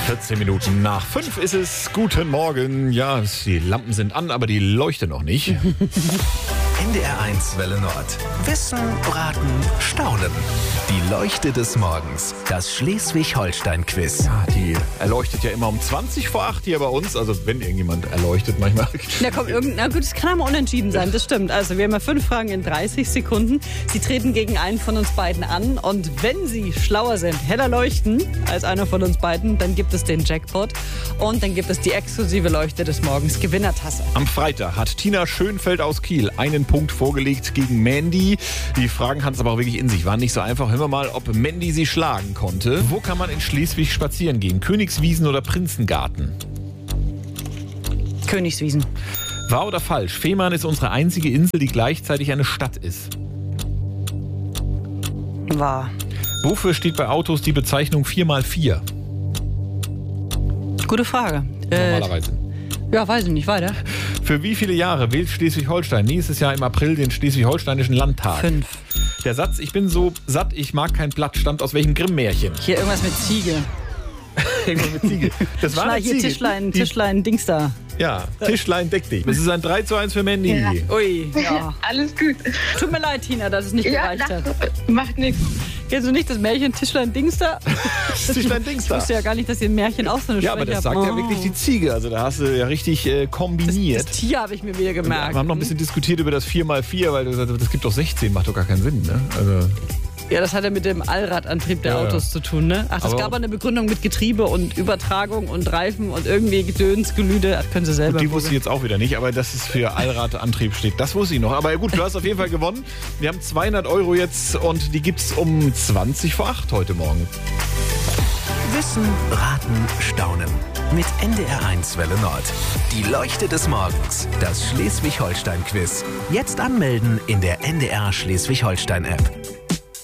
14 Minuten nach 5 ist es. Guten Morgen. Ja, die Lampen sind an, aber die leuchten noch nicht. NDR1 Welle Nord. Wissen, Raten, Staunen. Die Leuchte des Morgens. Das Schleswig-Holstein-Quiz. Ja, die erleuchtet ja immer um 20 vor 8 hier bei uns. Also wenn irgendjemand erleuchtet manchmal. Na komm, gut, es kann aber unentschieden sein, das stimmt. Also wir haben ja 5 Fragen in 30 Sekunden. Sie treten gegen einen von uns beiden an. Und wenn Sie schlauer sind, heller leuchten als einer von uns beiden, dann gibt es den Jackpot. Und dann gibt es die exklusive Leuchte des Morgens, Gewinnertasse. Am Freitag hat Tina Schönfeld aus Kiel einen Punkt vorgelegt gegen Mandy. Die Fragen hatten es aber auch wirklich in sich, waren nicht so einfach. Hören wir mal, ob Mandy sie schlagen konnte. Wo kann man in Schleswig spazieren gehen? Königswiesen oder Prinzengarten? Königswiesen. Wahr oder falsch? Fehmarn ist unsere einzige Insel, die gleichzeitig eine Stadt ist. Wahr. Wofür steht bei Autos die Bezeichnung 4x4? Gute Frage. Normalerweise. Ja, weiß ich nicht, weiter. Für wie viele Jahre wählt Schleswig-Holstein nächstes Jahr im April den Schleswig-Holsteinischen Landtag? 5. Der Satz, ich bin so satt, ich mag kein Blatt, stammt aus welchem Grimm-Märchen? Hier irgendwas mit Ziege. Irgendwas mit Ziege. Das war eine Hier Ziege. Tischlein, Dings da. Ja, Tischlein, deck dich. Es ist ein 3:1 für Mandy. Ja. Ui, ja. Alles gut. Tut mir leid, Tina, dass es nicht gereicht hat. Macht nichts. Kennst du nicht das Märchen Tischlein, Dings da? Tischlein, Dings Ich da. wusste ja gar nicht, dass ihr ein Märchen auch so eine Ja, aber Schwäche das habt. sagt ja wirklich die Ziege. Also da hast du ja richtig kombiniert. Das Tier habe ich mir wieder gemerkt. Wir haben noch ein bisschen diskutiert über das 4x4, weil das gibt doch 16, macht doch gar keinen Sinn, ne? Also Ja, das hat ja mit dem Allradantrieb der Ja. Autos zu tun, ne? Ach, das Aber gab eine Begründung mit Getriebe und Übertragung und Reifen und irgendwie Gedöns, Gelüde. Das können Sie selber. die wusste ich jetzt auch wieder nicht, aber dass es für Allradantrieb steht, das wusste ich noch. Aber gut, du hast auf jeden Fall gewonnen. Wir haben 200 € jetzt und die gibt's um 20 vor 8 heute Morgen. Wissen, Raten, Staunen. Mit NDR1 Welle Nord. Die Leuchte des Morgens. Das Schleswig-Holstein-Quiz. Jetzt anmelden in der NDR Schleswig-Holstein-App.